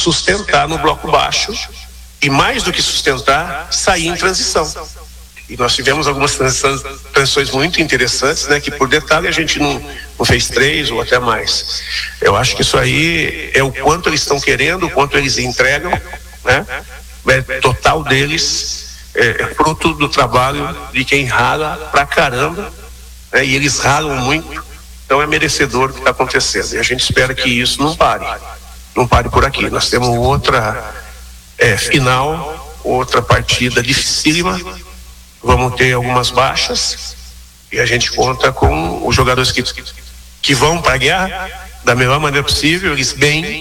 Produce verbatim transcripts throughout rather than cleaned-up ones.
sustentar no bloco baixo e, mais do que sustentar, sair em transição. E nós tivemos algumas transições muito interessantes, né, que por detalhe a gente não, não fez três ou até mais. Eu acho que isso aí é o quanto eles estão querendo, o quanto eles entregam, né? É total deles, é, é fruto do trabalho de quem rala pra caramba, né? E eles ralam muito, então é merecedor o que está acontecendo. E a gente espera que isso não pare, não pare por aqui. Nós temos outra é, final, outra partida dificílima. Vamos ter algumas baixas e a gente conta com os jogadores que, que vão para a guerra da melhor maneira possível, eles bem,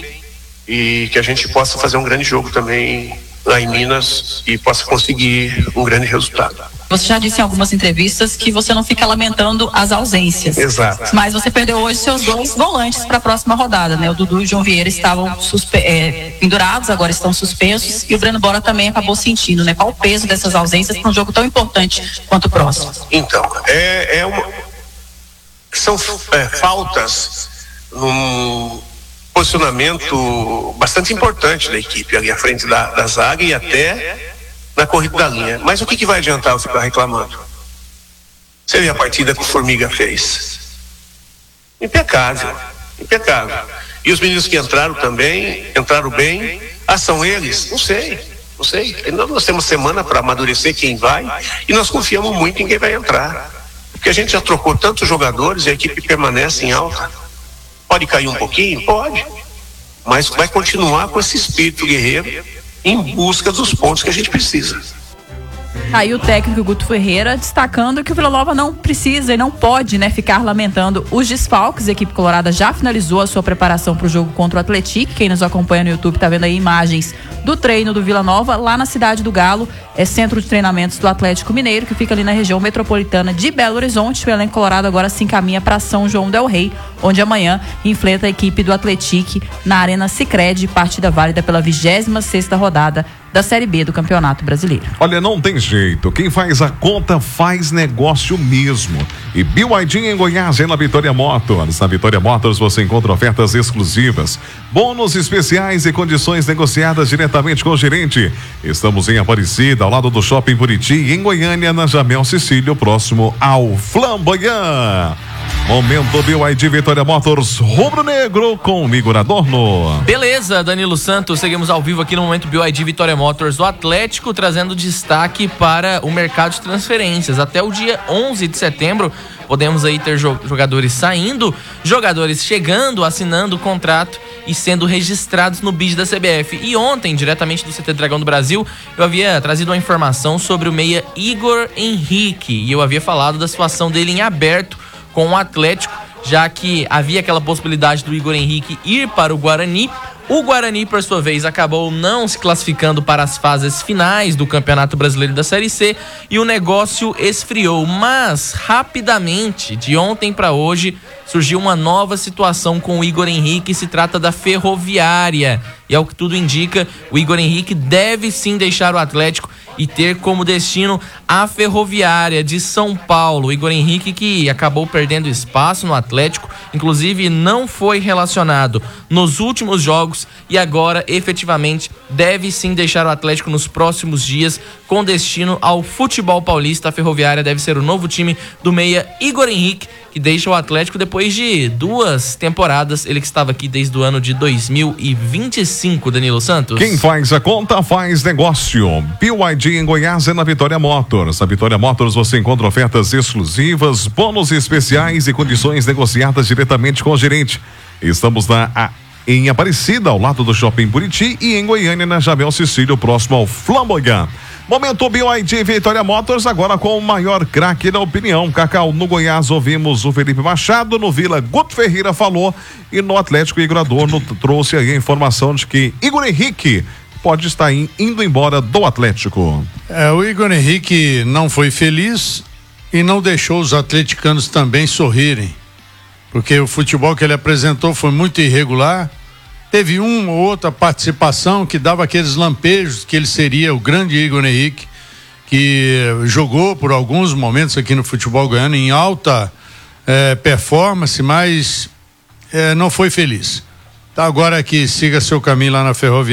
e que a gente possa fazer um grande jogo também lá em Minas e possa conseguir um grande resultado. Você já disse em algumas entrevistas que você não fica lamentando as ausências. Exato. Mas você perdeu hoje seus dois volantes para a próxima rodada, né? O Dudu e o João Vieira estavam suspe- é, pendurados, agora estão suspensos, e o Breno Bora também acabou sentindo, né? Qual o peso dessas ausências para um jogo tão importante quanto o próximo? Então, é, é uma, são é, faltas num posicionamento bastante importante da equipe ali à frente da, da zaga e até na corrida da linha. Mas o que, que vai adiantar eu ficar reclamando? Você vê a partida que o Formiga fez. Impecável, impecável. E os meninos que entraram também, entraram bem. Ah, são eles? Não sei, não sei. Ainda nós temos semana para amadurecer quem vai e nós confiamos muito em quem vai entrar. Porque a gente já trocou tantos jogadores e a equipe permanece em alta. Pode cair um pouquinho? Pode. Mas vai continuar com esse espírito guerreiro em busca dos pontos que a gente precisa. Aí o técnico Guto Ferreira destacando que o Vila Nova não precisa e não pode, né, ficar lamentando os desfalques. A equipe colorada já finalizou a sua preparação para o jogo contra o Atlético. Quem nos acompanha no YouTube está vendo aí imagens do treino do Vila Nova lá na Cidade do Galo, é centro de treinamentos do Atlético Mineiro, que fica ali na região metropolitana de Belo Horizonte. O elenco colorado agora se encaminha para São João del Rei, onde amanhã enfrenta a equipe do Atlético na Arena Sicredi, partida válida pela vigésima sexta rodada da Série B do Campeonato Brasileiro. Olha, não tem jeito. Quem faz a conta faz negócio mesmo. E B Y D em Goiás é na Vitória Motors. Na Vitória Motors você encontra ofertas exclusivas, bônus especiais e condições negociadas diretamente com o gerente. Estamos em Aparecida, ao lado do Shopping Buriti, e em Goiânia, na Jamel Cecílio, próximo ao Flamboyant. Momento B Y D Vitória Motors Rubro Negro com Igor Adorno. Beleza, Danilo Santos, seguimos ao vivo aqui no Momento B Y D Vitória Motors do Atlético, trazendo destaque para o mercado de transferências. Até o dia onze de setembro podemos aí ter jogadores saindo, jogadores chegando, assinando o contrato e sendo registrados no B I D da C B F. E ontem, diretamente do C T Dragão do Brasil, eu havia trazido uma informação sobre o meia Igor Henrique, e eu havia falado da situação dele em aberto com o Atlético, já que havia aquela possibilidade do Igor Henrique ir para o Guarani. O Guarani, por sua vez, acabou não se classificando para as fases finais do Campeonato Brasileiro da Série C e o negócio esfriou. Mas, rapidamente, de ontem para hoje, surgiu uma nova situação com o Igor Henrique. Se trata da Ferroviária. E ao que tudo indica, o Igor Henrique deve sim deixar o Atlético e ter como destino a Ferroviária de São Paulo. O Igor Henrique, que acabou perdendo espaço no Atlético, inclusive não foi relacionado nos últimos jogos e agora efetivamente deve sim deixar o Atlético nos próximos dias com destino ao futebol paulista. A Ferroviária deve ser o novo time do meia Igor Henrique, que deixa o Atlético depois de duas temporadas, ele que estava aqui desde o ano de dois mil e vinte e cinco, Danilo Santos. Quem faz a conta faz negócio. B Y D em Goiás é na Vitória Motors. Na Vitória Motors você encontra ofertas exclusivas, bônus especiais e condições negociadas diretamente com o gerente. Estamos na a, em Aparecida, ao lado do Shopping Buriti, e em Goiânia, na Jamel Cecílio, próximo ao Flamboyant. Momento B Y D Vitória Motors, agora com o maior craque da opinião. Cacau, no Goiás ouvimos o Felipe Machado, no Vila Guto Ferreira falou, e no Atlético Igor Adorno trouxe aí a informação de que Igor Henrique pode estar in, indo embora do Atlético. É, o Igor Henrique não foi feliz e não deixou os atleticanos também sorrirem, porque o futebol que ele apresentou foi muito irregular. Teve uma ou outra participação que dava aqueles lampejos que ele seria o grande Igor Henrique, que jogou por alguns momentos aqui no futebol goiano em alta eh, performance, mas eh, não foi feliz. Tá, agora que siga seu caminho lá na Ferroviária.